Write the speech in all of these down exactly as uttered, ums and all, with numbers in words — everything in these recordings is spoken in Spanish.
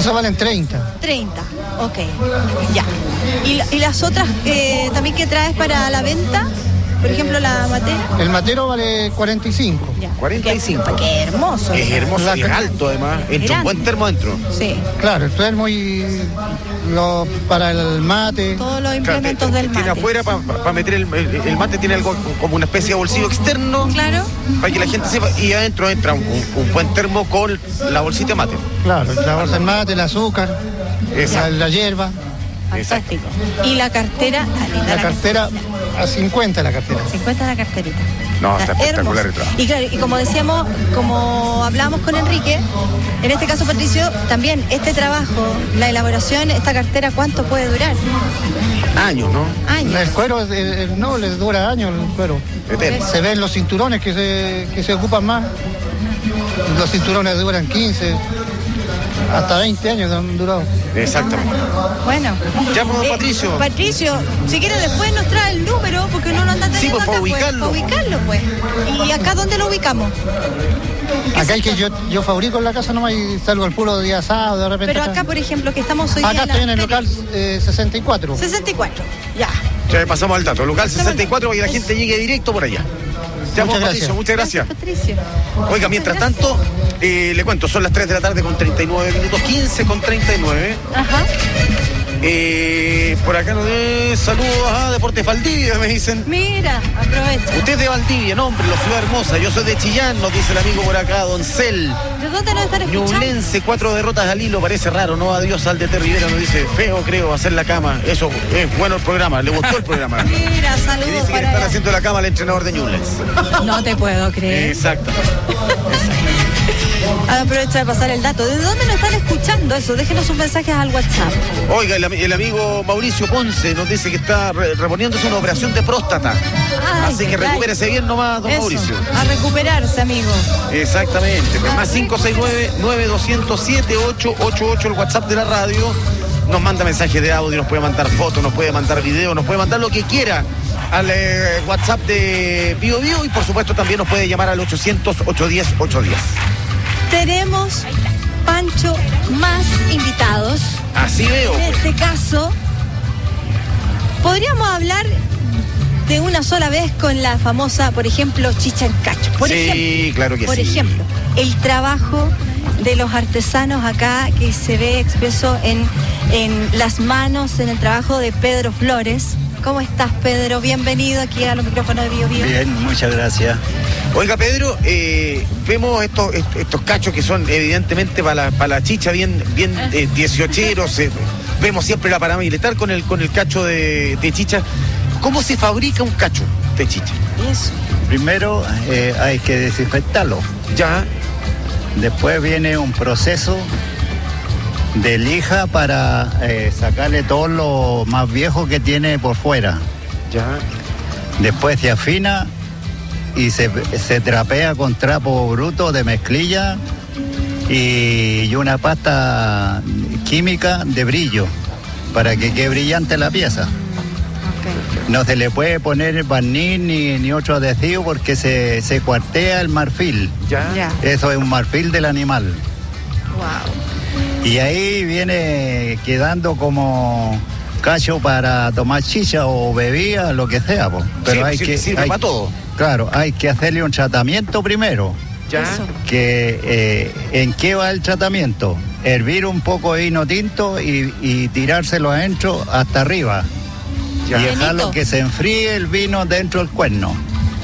Eso valen treinta. treinta, ok, ya. ¿Y, y las otras eh, también que traes para la venta? Por ejemplo, la matera. El matero vale cuarenta y cinco. Ya. cuarenta y cinco. Qué, qué hermoso. Es hermoso La- y es alto además. Entra un buen termo dentro. Sí, Claro, el termo y lo, para el mate. todos los Claro, implementos te- te- del mate. Tiene afuera para pa, pa meter el, el, el mate, tiene algo como una especie de bolsillo externo. Claro. Para que la gente sepa. Y adentro entra un, un buen termo con la bolsita de mate. Claro, la bolsa del mate, el azúcar, la, Exacto. la hierba. Fantástico. Y la cartera, ah, linda La cartera, a cincuenta la cartera. cincuenta la carterita. No, está espectacular hermoso. el trabajo. Y claro, y como decíamos, como hablábamos con Enrique, en este caso, Patricio, también este trabajo, la elaboración, esta cartera, ¿cuánto puede durar? Años, ¿no? Años. El cuero eh, eh, no les dura años el cuero. Eterno. Se ven los cinturones que se, que se ocupan más. Los cinturones duran quince, hasta veinte años han durado. Exactamente. Bueno. Ya, pues, Patricio. Patricio, si quiere después nos trae el número, porque no lo anda teniendo pues, para acá, ubicarlo. Pues, para ubicarlo, pues. ¿Y acá dónde lo ubicamos? Acá hay que yo, yo fabrico en la casa nomás y salgo al puro día sábado, de repente. Pero acá, por ejemplo, que estamos hoy Acá día estoy en el la local eh, sesenta y cuatro. sesenta y cuatro, ya. Ya pasamos al dato. Local sesenta y cuatro para que la Eso. gente llegue directo por allá. Ya, pues, Muchas Patricio, gracias. muchas gracias. Patricio. Oiga, mientras Muchas tanto, eh, le cuento, son las tres de la tarde con treinta y nueve minutos, quince con treinta y nueve. gracias. Ajá. Eh, por acá nos de saludos a Deportes Valdivia, me dicen. Mira, aprovecha. Usted es de Valdivia, no, hombre, la ciudad hermosa. Yo soy de Chillán, nos dice el amigo por acá, Doncel. ¿De dónde nos están escuchando? Ñublense, cuatro derrotas al hilo, parece raro, ¿no? Adiós al D T Rivera, nos dice, feo creo, hacer la cama. Eso es bueno el programa, le gustó el programa. Mira, Y saludos dice que le para están allá. haciendo la cama al entrenador de Ñublense. No te puedo creer. Exacto. Aprovecha de pasar el dato. ¿De dónde nos están escuchando eso? Déjenos sus mensajes al WhatsApp. Oiga, el, el amigo Mauricio Ponce nos dice que está re- reponiéndose una operación de próstata. Ay, Así que qué recupérese bien nomás, don Eso, Mauricio. a recuperarse, amigo. Exactamente. Pues más cinco seis nueve, nueve dos cero cero, siete ocho ocho ocho el WhatsApp de la radio. Nos manda mensajes de audio, nos puede mandar fotos, nos puede mandar videos, nos puede mandar lo que quiera al eh, WhatsApp de Bio Bio y por supuesto también nos puede llamar al ochocientos, ochocientos diez, ochocientos diez. Tenemos, Pancho, más invitados. Así veo. En Pues. este caso, podríamos hablar de una sola vez con la famosa, por ejemplo, chicha en cacho. Por Sí, ejemplo, claro que por sí. ejemplo, el trabajo de los artesanos acá que se ve expreso en, en las manos, en el trabajo de Pedro Flores. ¿Cómo estás, Pedro? Bienvenido aquí a los micrófonos de Bio Bio. Bien, muchas gracias. Oiga, Pedro, eh, vemos estos, est- estos cachos que son evidentemente para la, para la chicha bien, bien eh, dieciocheros. eh, vemos siempre la paramilitar con el, con el cacho de, de chicha. ¿Cómo se fabrica un cacho de chicha? Eso. Primero eh, hay que desinfectarlo. Ya, Después viene un proceso de lija para eh, sacarle todo lo más viejo que tiene por fuera. ya. Después se afina y se, se trapea con trapo bruto de mezclilla y, y una pasta química de brillo para que quede brillante la pieza. Ok. No se le puede poner barniz ni, ni otro adhesivo porque se, se cuartea el marfil. Ya. Ya. Eso es un marfil del animal. Wow. Y ahí viene quedando como cacho para tomar chicha o bebida, lo que sea. Po. Pero Sí, hay sirve- que, sirve hay- para todo. Claro, hay que hacerle un tratamiento primero. Ya. Eso. Que, eh, ¿En qué va el tratamiento? Hervir un poco de vino tinto y, y tirárselo adentro hasta arriba. Ya. Y dejarlo Llenito. que se enfríe el vino dentro del cuerno.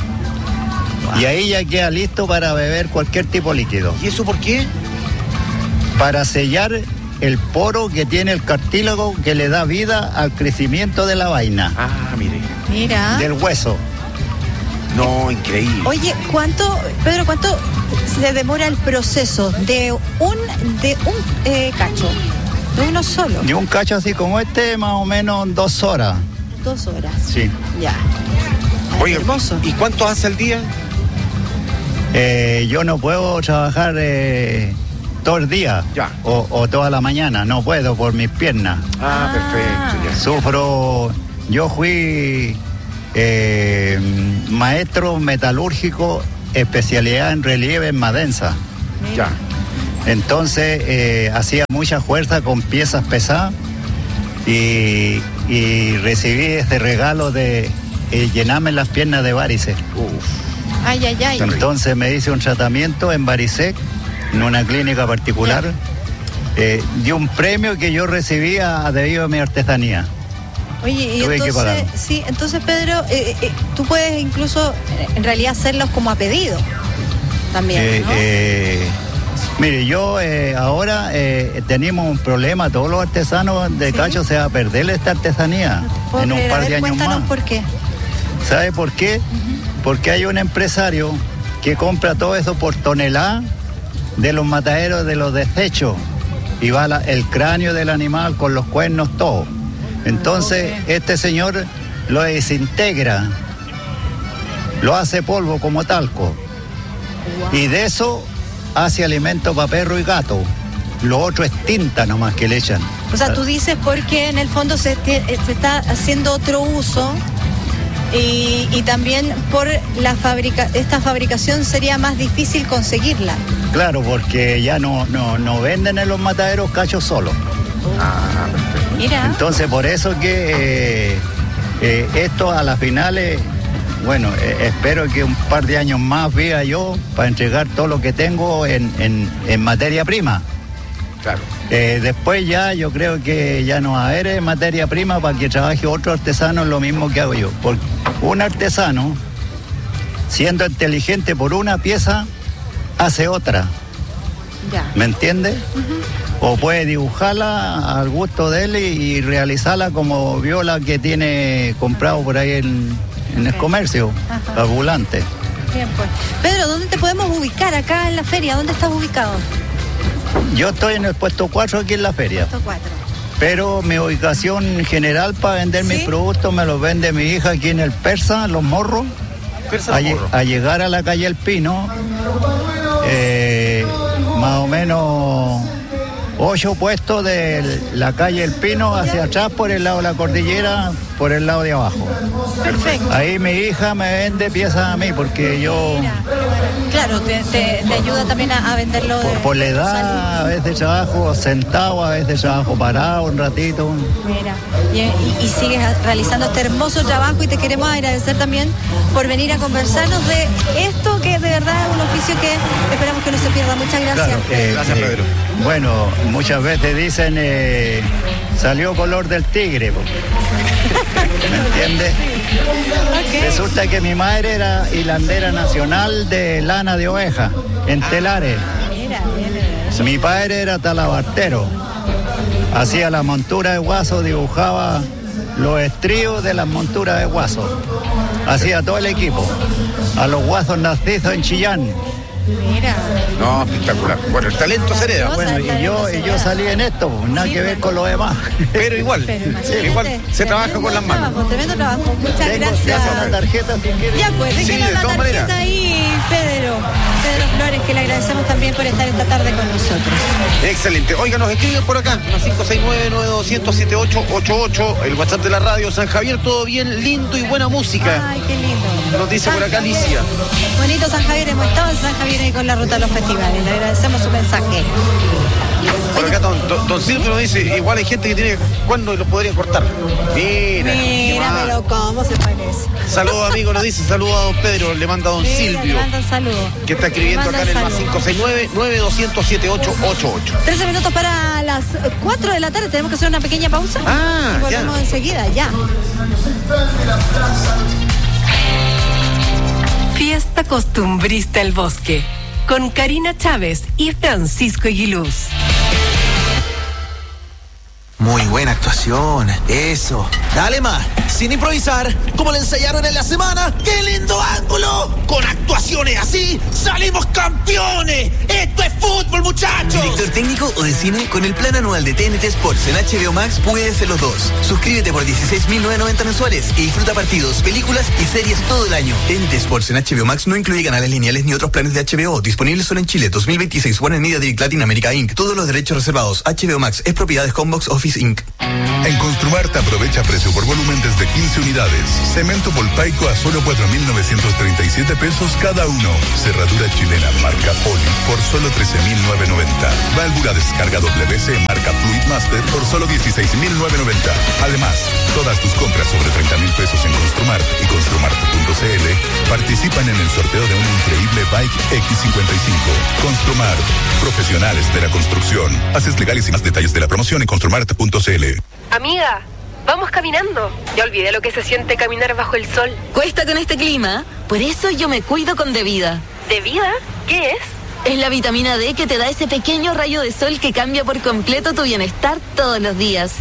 Y ahí ya queda listo para beber cualquier tipo de líquido. ¿Y eso por qué? Para sellar el poro que tiene el cartílago que le da vida al crecimiento de la vaina, Ah, mire. Mira. del hueso. No, increíble. Oye, ¿cuánto, Pedro, cuánto se demora el proceso de un de un eh, cacho? De uno solo. Y un cacho así como este, más o menos dos horas. Dos horas. Sí. Ya. Ay, Oye, hermoso. ¿y cuánto hace al día? Eh, yo no puedo trabajar eh, todo el día Ya. o, o toda la mañana, no puedo por mis piernas. Ah, Ah. perfecto. Ya. Sufro, yo fui eh, maestro metalúrgico, especialidad en relieve en Madensa. Ya. Entonces eh, hacía mucha fuerza con piezas pesadas y, y recibí este regalo de eh, llenarme las piernas de varices. Ay, ay, ay. Entonces me hice un tratamiento en Varicec, en una clínica particular, eh, de un premio que yo recibía debido a mi artesanía. Oye, y Tuve que pagar. entonces, sí, entonces Pedro, eh, eh, tú puedes incluso en realidad hacerlos como a pedido también, Eh, ¿no? eh, mire, yo eh, ahora eh, tenemos un problema, todos los artesanos de ¿Sí? cacho se va a perder esta artesanía ¿Puedo en un creer? A par ver, de años cuéntanos más. por qué. ¿Sabe por qué? Porque hay un empresario que compra todo eso por tonelada de los mataderos de los desechos y va la- el cráneo del animal con los cuernos, todo. Entonces, Ok. este señor lo desintegra, lo hace polvo como talco. Y de eso hace alimento para perro y gato. Lo otro es tinta nomás que le echan. O sea, tú dices porque en el fondo se, te- eh, se está haciendo otro uso y, y también por la fabrica, esta fabricación sería más difícil conseguirla. Claro, porque ya no, no, no venden en los mataderos cachos solos. Mira. Entonces, por eso que eh, eh, esto a las finales, bueno, eh, espero que un par de años más viva yo para entregar todo lo que tengo en, en, en materia prima. Claro. Eh, después ya yo creo que ya no va a haber eh, materia prima para que trabaje otro artesano en lo mismo que hago yo. Porque un artesano, siendo inteligente por una pieza, hace otra. Ya. ¿Me entiende? O puede dibujarla al gusto de él y, y realizarla como vio la que tiene comprado por ahí en, en el Ok. comercio, Ajá. ambulante. Bien, pues. Pedro, ¿dónde te podemos ubicar acá en la feria? ¿Dónde estás ubicado? Yo estoy en el puesto cuatro aquí en la feria, Puesto cuatro. pero mi ubicación general para vender ¿Sí? mis productos me los vende mi hija aquí en el Persa, Los Morros. Persa A, Los lle- Morros. a llegar a la calle El Pino, eh, más o menos ocho puestos de la calle El Pino hacia atrás por el lado de la cordillera, por el lado de abajo. Perfecto. Ahí mi hija me vende piezas a mí porque yo, Mira, qué bueno. Claro, te, te- te ayuda también a, a venderlo de, por, por la edad, a veces trabajo sentado, a veces trabajo parado un ratito. Mira, y, y- y sigues realizando este hermoso trabajo y te queremos agradecer también por venir a conversarnos de esto que de verdad es un oficio que esperamos que no se pierda. Muchas gracias. Claro, eh, Gracias, eh, Pedro. Bueno, muchas veces dicen, eh, salió color del tigre, po. ¿Me entiendes? Ok. Resulta que mi madre era hilandera nacional de lana de oveja, en telares. Mira, mira. Mi padre era talabartero. Hacía la montura de guaso, dibujaba los estríos de las monturas de guaso. Hacía todo el equipo. A los guasos nacizos en Chillán. Mira. No, espectacular. Bueno, el talento se hereda. Bueno, y yo, y yo salí en esto, pues, nada Sí, que ver bueno. con lo demás. Pero igual, Pero imagínate, igual se trabaja con las manos. trabajo, tremendo trabajo. Muchas Tengo gracias. la tarjeta si quieres. Ya pues, Sí, déjenos de la todas tarjeta maneras. ahí, Pedro. Pedro Flores, que le agradecemos también por estar esta tarde con nosotros. Excelente. Oiga, nos escriben por acá. cinco seis nueve, nueve dos cero, siete ocho ocho ocho. El WhatsApp de la radio. San Javier, todo bien, lindo y buena música. Ay, qué lindo. Nos dice por acá San Javier. Alicia. Bonito San Javier, hemos estado en San Javier ahí con la ruta de los festivales. Le agradecemos su mensaje. Por acá don, don, don Silvio nos dice, igual hay gente que tiene cuándo y lo podrían cortar. Mira. qué Mira, mal. pero cómo se parece. Saludos amigo, nos dice, saludos a don Pedro, le manda a don Mira, Silvio, le mandan saludos. que está escribiendo Le acá en el mandan más saludos. cinco seis nueve, nueve dos cero, siete ocho ocho ocho. trece minutos para las cuatro de la tarde. Tenemos que hacer una pequeña pausa. Ah, y volvemos ya. enseguida, ya. Fiesta Costumbrista El Bosque, con Karina Chávez y Francisco Aguiluz. Muy buena actuación, eso. Dale más, sin improvisar, como le ensayaron en la semana. ¡Qué lindo ángulo! Con actuaciones así, salimos campeones. ¡Esto es fútbol, muchachos! ¿Director técnico o de cine? Con el plan anual de T N T Sports en H B O Max puedes ser los dos. Suscríbete por dieciséis mil novecientos noventa mensuales y disfruta partidos, películas y series todo el año. T N T Sports en H B O Max no incluye canales lineales ni otros planes de H B O. Disponibles solo en Chile. dos mil veintiséis. Warner Media Direct Latin America incorporated. Todos los derechos reservados. H B O Max es propiedad de Homebox Office incorporated. En Construmart aprovecha precio por volumen desde quince unidades. Cemento Voltaico a solo cuatro mil novecientos treinta y siete pesos cada uno. Cerradura chilena marca Poli por solo trece mil novecientos noventa. Válvula descarga W C marca Fluidmaster por solo dieciséis mil novecientos noventa. Además, todas tus compras sobre treinta mil pesos en Construmart y construmart punto c l participan en el sorteo de un increíble Bike X cincuenta y cinco. Construmart, profesionales de la construcción. Haces legales y más detalles de la promoción en construmart punto c l. Amiga, vamos caminando. Ya olvidé lo que se siente caminar bajo el sol. Cuesta con este clima, por eso yo me cuido con Devida. ¿Devida? ¿Qué es? Es la vitamina D que te da ese pequeño rayo de sol que cambia por completo tu bienestar todos los días.